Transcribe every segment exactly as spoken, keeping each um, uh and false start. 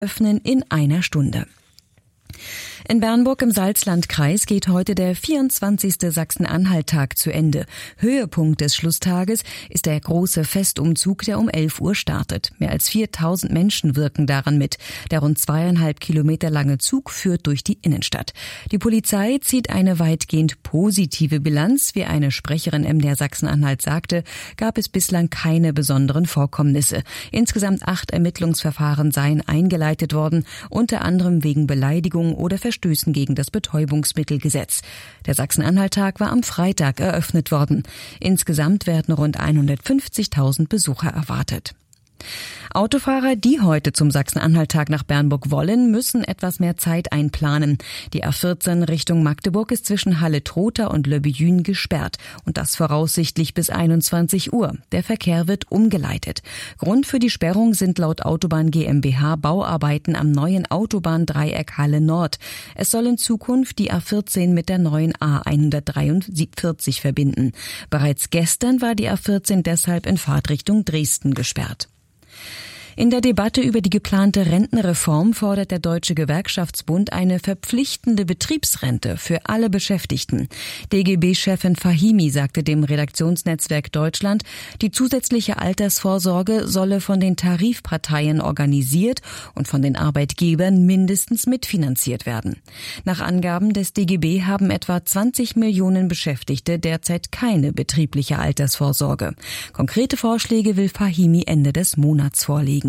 öffnen in einer Stunde. In Bernburg im Salzlandkreis geht heute der vierundzwanzigste Sachsen-Anhalt-Tag zu Ende. Höhepunkt des Schlusstages ist der große Festumzug, der um elf Uhr startet. Mehr als viertausend Menschen wirken daran mit. Der rund zweieinhalb Kilometer lange Zug führt durch die Innenstadt. Die Polizei zieht eine weitgehend positive Bilanz. Wie eine Sprecherin M D R Sachsen-Anhalt sagte, gab es bislang keine besonderen Vorkommnisse. Insgesamt acht Ermittlungsverfahren seien eingeleitet worden, unter anderem wegen Beleidigung oder Verstößen gegen das Betäubungsmittelgesetz. Der Sachsen-Anhalt-Tag war am Freitag eröffnet worden. Insgesamt werden rund hundertfünfzigtausend Besucher erwartet. Autofahrer, die heute zum Sachsen-Anhalt-Tag nach Bernburg wollen, müssen etwas mehr Zeit einplanen. Die A vierzehn Richtung Magdeburg ist zwischen Halle-Trotha und Le Bethune gesperrt und das voraussichtlich bis einundzwanzig Uhr. Der Verkehr wird umgeleitet. Grund für die Sperrung sind laut Autobahn GmbH Bauarbeiten am neuen Autobahndreieck Halle Nord. Es soll in Zukunft die A vierzehn mit der neuen A hundertdreiundvierzig verbinden. Bereits gestern war die A vierzehn deshalb in Fahrtrichtung Dresden gesperrt. In der Debatte über die geplante Rentenreform fordert der Deutsche Gewerkschaftsbund eine verpflichtende Betriebsrente für alle Beschäftigten. D G B-Chefin Fahimi sagte dem Redaktionsnetzwerk Deutschland, die zusätzliche Altersvorsorge solle von den Tarifparteien organisiert und von den Arbeitgebern mindestens mitfinanziert werden. Nach Angaben des D G B haben etwa zwanzig Millionen Beschäftigte derzeit keine betriebliche Altersvorsorge. Konkrete Vorschläge will Fahimi Ende des Monats vorlegen.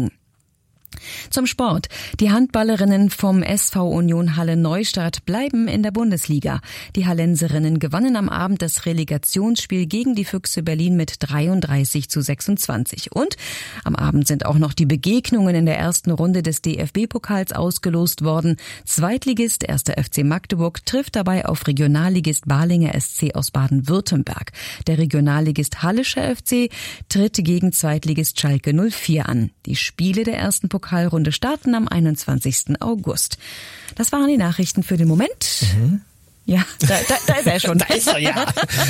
Zum Sport. Die Handballerinnen vom S V Union Halle-Neustadt bleiben in der Bundesliga. Die Hallenserinnen gewannen am Abend das Relegationsspiel gegen die Füchse Berlin mit dreiunddreißig zu sechsundzwanzig. Und am Abend sind auch noch die Begegnungen in der ersten Runde des D F B-Pokals ausgelost worden. Zweitligist erster F C Magdeburg trifft dabei auf Regionalligist Balinger S C aus Baden-Württemberg. Der Regionalligist Hallischer F C tritt gegen Zweitligist Schalke null vier an. Die Spiele der ersten Pokalrunde starten am einundzwanzigsten August. Das waren die Nachrichten für den Moment. Mhm. Ja, da, da, da ist er schon. Da ist er, ja.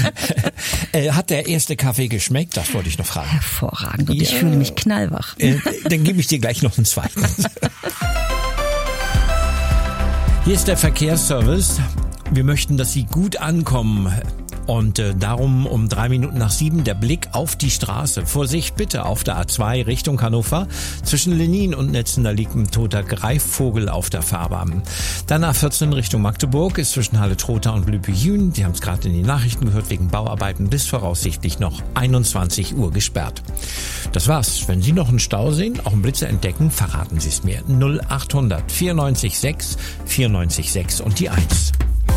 äh, hat der erste Kaffee geschmeckt? Das wollte ich noch fragen. Hervorragend. Und ja. Ich fühle mich knallwach. Äh, dann gebe ich dir gleich noch einen zweiten. Hier ist der Verkehrsservice. Wir möchten, dass Sie gut ankommen. Und äh, darum um drei Minuten nach sieben der Blick auf die Straße. Vorsicht bitte auf der A zwei Richtung Hannover. Zwischen Lenin und Netzen, da liegt ein toter Greifvogel auf der Fahrbahn. Dann A vierzehn Richtung Magdeburg ist zwischen Halle-Trotha und Le Bethune, die haben es gerade in den Nachrichten gehört, wegen Bauarbeiten bis voraussichtlich noch einundzwanzig Uhr gesperrt. Das war's. Wenn Sie noch einen Stau sehen, auch einen Blitzer entdecken, verraten Sie es mir. null achthundert vierundneunzig sechs vierundneunzig sechs und die eins.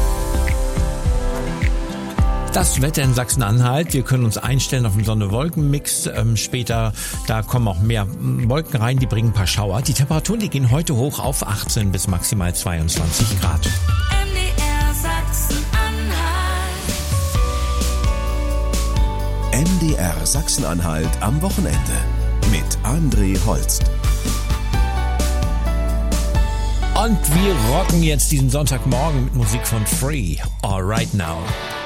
Das Wetter in Sachsen-Anhalt. Wir können uns einstellen auf einen Sonne-Wolken-Mix. Ähm, später, da kommen auch mehr Wolken rein, die bringen ein paar Schauer. Die Temperaturen, die gehen heute hoch auf achtzehn bis maximal zweiundzwanzig Grad. M D R Sachsen-Anhalt. M D R Sachsen-Anhalt am Wochenende mit André Holst. Und wir rocken jetzt diesen Sonntagmorgen mit Musik von Free. All right now.